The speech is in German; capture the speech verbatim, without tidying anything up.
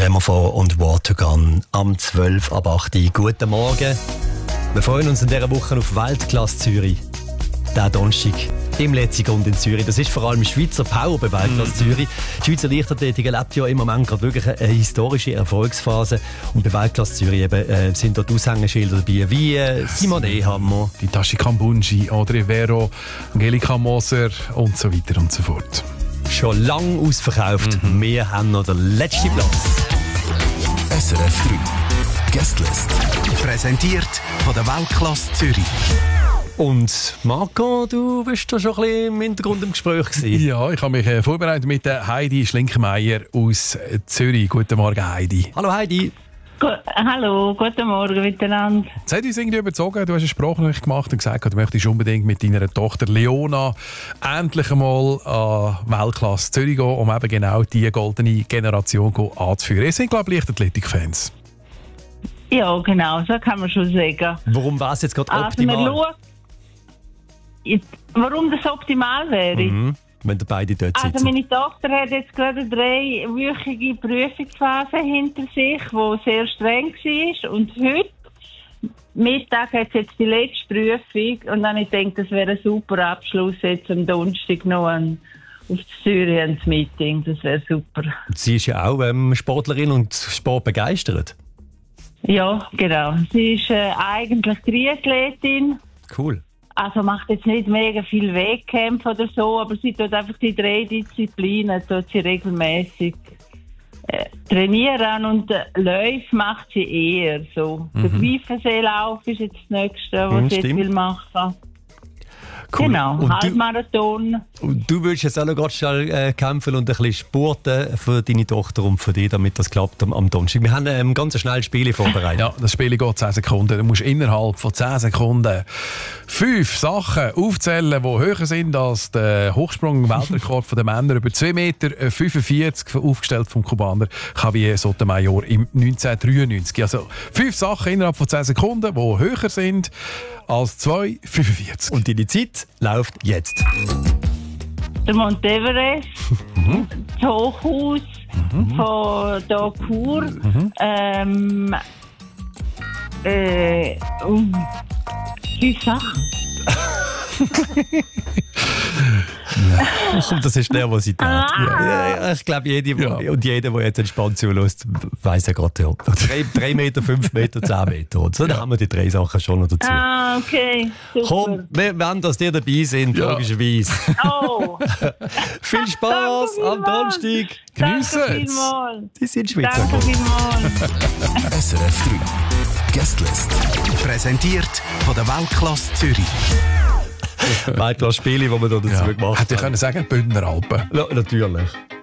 Semaphore und Watergun am zwölf ab acht Uhr. Guten Morgen. Wir freuen uns in dieser Woche auf Weltklasse Zürich. Der Donnerstag im Letzigrund in Zürich. Das ist vor allem Schweizer Power bei Weltklasse mm. Zürich. Die Schweizer Leichtathletik erlebt ja im Moment gerade wirklich eine historische Erfolgsphase. Und bei Weltklasse Zürich eben, äh, sind dort Aushängeschilder dabei, wie äh, Simon Ehammer, die Tashi Kambunji, Audrey Vero, Angelika Moser und so weiter und so fort. Schon lang ausverkauft. Mhm. Wir haben noch den letzten Platz. S R F drei Guestlist. Präsentiert von der Weltklasse Zürich. Und Marco, du bist da schon ein bisschen im Hintergrund im Gespräch gewesen. Ja, ich habe mich äh, vorbereitet mit der Heidi Schlinkmeier aus Zürich. Guten Morgen, Heidi. Hallo Heidi. Gu- Hallo, guten Morgen miteinander. Es hat uns irgendwie überzogen, du hast eine Sprachnachricht gemacht und gesagt, du möchtest unbedingt mit deiner Tochter Leona endlich einmal an Weltklasse Zürich gehen, um eben genau diese goldene Generation anzuführen. Ihr seid, glaube ich, Leichtathletik-Fans. Ja, genau, so kann man schon sagen. Warum war es jetzt gerade Also, optimal? wir schauen, Jetzt, warum das optimal wäre? Mhm. Wenn ihr beide dort Also sitzen. meine Tochter hat jetzt gerade eine dreiwöchige Prüfungsphase hinter sich, die sehr streng war. Und heute Mittag hat sie jetzt die letzte Prüfung. Und dann ich denke, das wäre ein super Abschluss jetzt am Donnerstag noch ein, auf Zürich ein Meeting. Das wäre super. Sie ist ja auch ähm, Sportlerin und Sport begeistert. Ja, genau. Sie ist äh, eigentlich Triathletin. Cool. Also macht jetzt nicht mega viel Wettkämpfe oder so, aber sie tut einfach die drei Disziplinen tut sie regelmäßig äh, trainieren und äh, Läufe macht sie eher so. Mhm. Der Greifenseelauf ist jetzt das Nächste, was Mhm, sie jetzt stimmt. will machen. Cool. Genau, Und Halbmarathon. Du, und du willst jetzt auch noch ganz schnell äh, kämpfen und ein bisschen spurten für deine Tochter und für dich, damit das klappt am, am Donnerstag. Wir haben ähm, ganz schnell Spiele vorbereitet. Ja, das Spiel geht zehn Sekunden. Du musst innerhalb von zehn Sekunden fünf Sachen aufzählen, die höher sind als der Hochsprung-Weltrekord der Männer über zwei Meter fünfundvierzig, aufgestellt vom Kubaner Javier Sotomayor im neunzehnhundertdreiundneunzig. Also fünf Sachen innerhalb von zehn Sekunden, die höher sind als zwei Meter fünfundvierzig. Und deine Zeit läuft jetzt. Der Monte Everest, das Hochhaus Mhm. von Dokur, mhm. ähm, äh, um, fünf Sachen. Und das ist Nervosität. Ah. Ja, ja, ich glaube, jede, Ja. und jeder, der jetzt entspannt zulässt, weiss ja gerade, ja. Drei, drei Meter, fünf Meter, zehn Meter. Und so, dann haben wir die drei Sachen schon noch dazu. Ah, okay, super. Komm, wir wollen, dass ihr dabei sind, Ja. logischerweise. Oh, Viel Spaß Danke am vielmals. Donnerstag. danke Geniessen es. vielmals. Die sind Schweizer. Danke vielmals. S R F drei Guestlist. Präsentiert von der Weltklasse Zürich. Weltklasse Spiele, die wir hier dazu Ja. gemacht Hätte ich haben. können sagen, Bündner Alpen. Ja, natürlich.